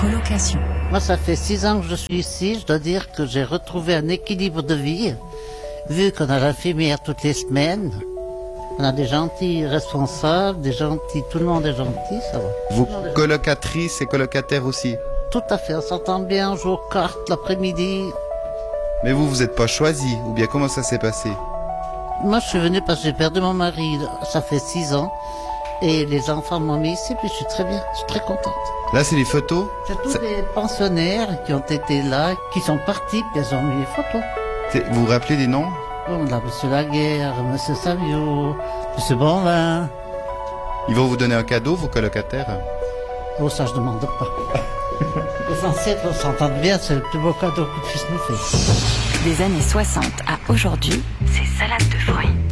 colocation. Moi, ça fait 6 ans que je suis ici. Je dois dire que j'ai retrouvé un équilibre de vie. Vu qu'on a l'infirmière toutes les semaines, on a des gentils responsables, des gentils, tout le monde est gentil, ça va. Vous, colocatrice et colocataire aussi? Tout à fait, on s'entend bien, on joue aux cartes l'après-midi. Mais vous n'êtes pas choisi, ou bien comment ça s'est passé? Moi, je suis venue parce que j'ai perdu mon mari, ça fait 6 ans. Et les enfants m'ont mis ici, puis je suis très bien, je suis très contente. Là, c'est les photos? C'est tous les pensionnaires qui ont été là, qui sont partis, puis ils ont mis les photos. Vous vous rappelez des noms? On a M. Laguerre, M. Savio, M. Bonvin. Ils vont vous donner un cadeau, vos colocataires? Oh, ça, je demande pas. Les ancêtres, on s'entend bien, c'est le plus beau cadeau qu'on puisse nous faire. Des années 60 à aujourd'hui, c'est salade de fruits.